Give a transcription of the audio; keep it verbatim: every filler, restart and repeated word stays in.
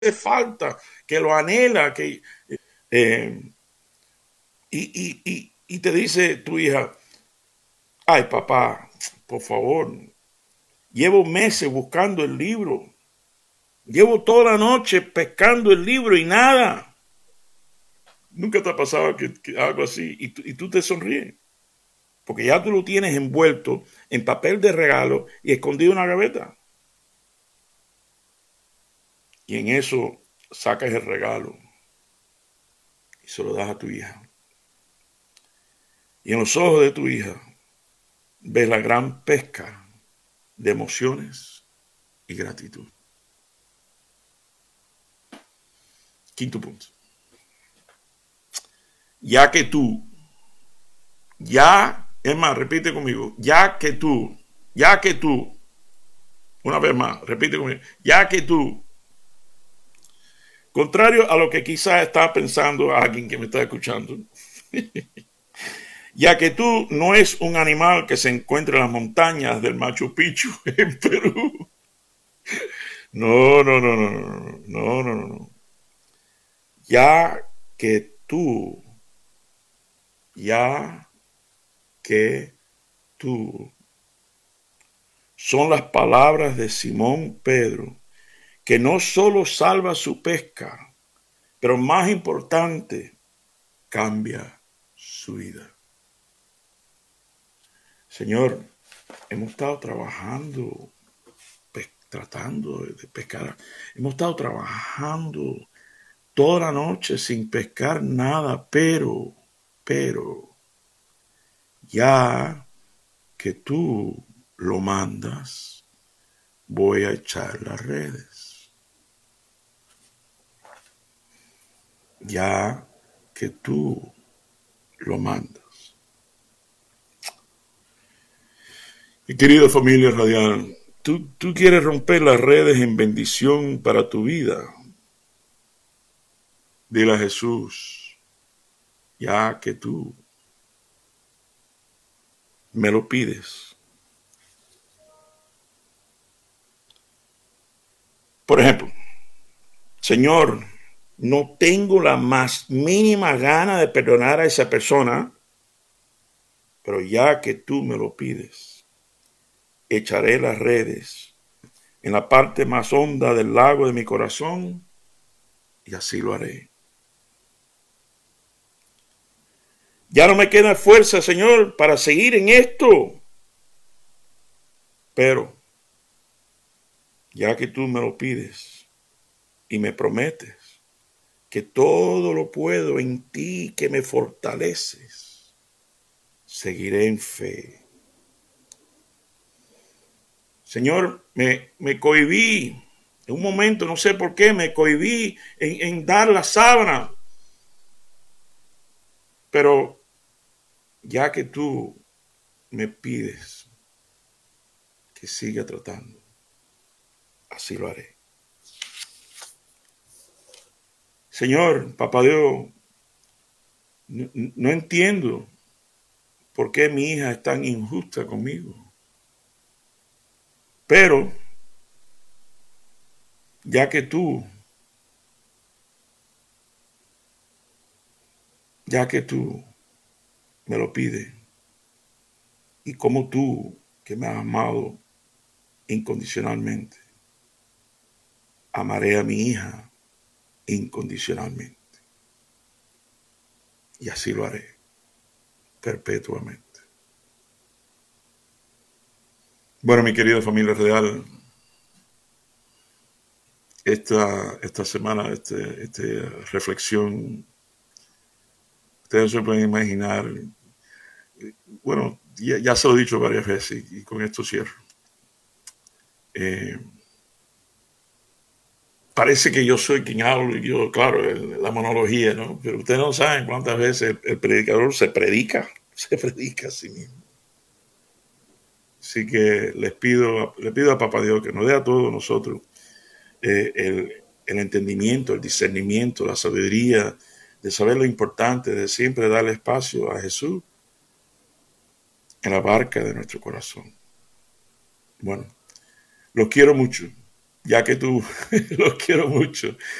hace falta, que lo anhela, que eh, y, y, y, y te dice tu hija, ay papá, por favor, llevo meses buscando el libro, llevo toda la noche pescando el libro y nada. Nunca te ha pasado que, que algo así y, y tú te sonríes, porque ya tú lo tienes envuelto en papel de regalo y escondido en una gaveta. Y en eso sacas el regalo y se lo das a tu hija. Y en los ojos de tu hija ves la gran pesca de emociones y gratitud. Quinto punto. Ya que tú, ya, es más, repite conmigo, ya que tú, ya que tú, una vez más, repite conmigo, ya que tú, contrario a lo que quizás está pensando alguien que me está escuchando, ya que tú no es un animal que se encuentra en las montañas del Machu Picchu en Perú. No, no, no, no, no, no, no, no, no. Ya que tú, ya que tú, son las palabras de Simón Pedro, que no solo salva su pesca, pero más importante, cambia su vida. Señor, hemos estado trabajando, pe- tratando de pescar, hemos estado trabajando toda la noche sin pescar nada, pero, pero, ya que tú lo mandas, voy a echar las redes. Ya que tú lo mandas. Mi querida familia radial, ¿tú, tú quieres romper las redes en bendición para tu vida? Dile a Jesús, ya que tú me lo pides. Por ejemplo, Señor, no tengo la más mínima gana de perdonar a esa persona, pero ya que tú me lo pides, echaré las redes en la parte más honda del lago de mi corazón y así lo haré. Ya no me queda fuerza, Señor, para seguir en esto, pero ya que tú me lo pides y me prometes que todo lo puedo en ti que me fortaleces, seguiré en fe. Señor, me, me cohibí, en un momento, no sé por qué, me cohibí en, en dar la sábana, pero ya que tú me pides que siga tratando, así lo haré. Señor, papá Dios, no, no entiendo por qué mi hija es tan injusta conmigo. Pero, ya que tú, ya que tú me lo pides, y como tú, que me has amado incondicionalmente, amaré a mi hija incondicionalmente. Y así lo haré, perpetuamente. Bueno, mi querida familia real, esta, esta semana, este, esta reflexión, ustedes se pueden imaginar, bueno, ya, ya se lo he dicho varias veces y, y con esto cierro. Eh, parece que yo soy quien hablo y yo, claro, el, la monología, ¿no? Pero ustedes no saben cuántas veces el, el predicador se predica, se predica a sí mismo. Así que les pido, le pido a Papá Dios que nos dé a todos nosotros eh, el, el entendimiento, el discernimiento, la sabiduría de saber lo importante de siempre darle espacio a Jesús en la barca de nuestro corazón. Bueno, los quiero mucho. ya que tú los quiero mucho,